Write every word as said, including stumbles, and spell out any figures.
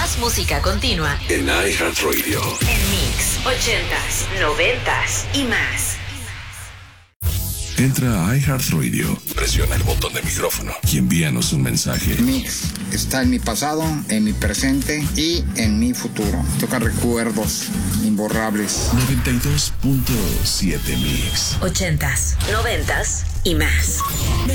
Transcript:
Más música continua en iHeartRadio. En Mix, ochentas, noventas y más. Entra a iHeartRadio, presiona el botón de micrófono y envíanos un mensaje. Mix está en mi pasado, en mi presente y en mi futuro. Toca recuerdos imborrables. noventa y dos punto siete Mix. Ochentas, noventas y más.